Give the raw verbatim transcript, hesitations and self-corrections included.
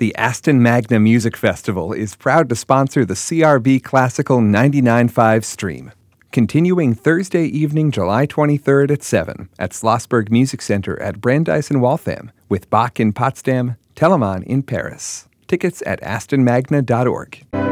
The Aston Magna Music Festival is proud to sponsor the C R B Classical ninety-nine point five stream. Continuing Thursday evening, July twenty-third at seven at Schlossberg Music Center at Brandeis in Waltham, with Bach in Potsdam, Telemann in Paris. Tickets at aston magna dot org.